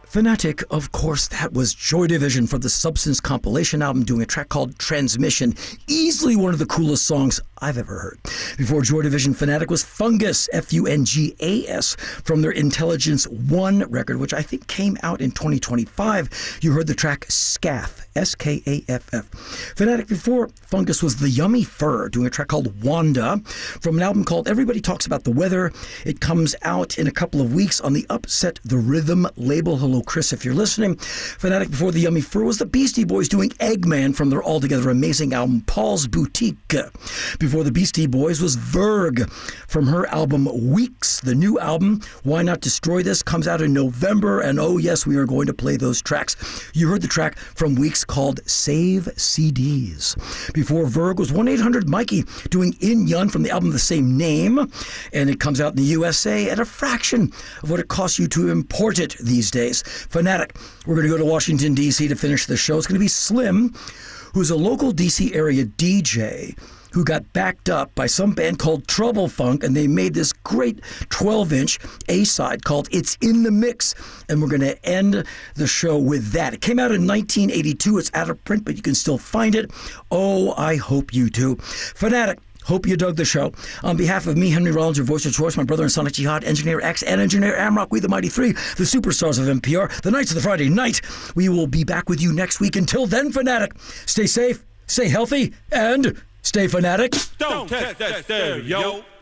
Fanatic, of course, that was Joy Division from the Substance compilation album doing a track called Transmission. Easily one of the coolest songs I've ever heard. Before Joy Division, Fanatic was Fungus, Fungas, from their Intelligence One record, which I think came out in 2025. You heard the track Scaff, Skaff. Fanatic before Fungus was The Yummy Fur, doing a track called Wanda, from an album called Everybody Talks About the Weather. It comes out in a couple of weeks on the Upset the Rhythm label. Hello, Chris, if you're listening. Fanatic before The Yummy Fur was the Beastie Boys doing Eggman from their altogether amazing album Paul's Boutique. Before the Beastie Boys was Verg from her album Weeks. The new album, Why Not Destroy This, comes out in November, and oh yes, we are going to play those tracks. You heard the track from Weeks called Save CDs. Before Verg was 1-800-Mikey doing In Yun from the album the same name, and it comes out in the USA at a fraction of what it costs you to import it these days. Fanatic, we're going to go to Washington, D.C. to finish the show. It's going to be Slim, who's a local D.C. area DJ who got backed up by some band called Trouble Funk, and they made this great 12-inch A-side called It's in the Mix, and we're going to end the show with that. It came out in 1982. It's out of print, but you can still find it. Oh, I hope you do. Fanatic, hope you dug the show. On behalf of me, Henry Rollins, your voice of choice, my brother in Sonic Jihad, Engineer X, and Engineer Amrock, we the Mighty Three, the superstars of NPR, the Knights of the Friday Night. We will be back with you next week. Until then, Fanatic, stay safe, stay healthy, and stay fanatic. Don't test that stereo.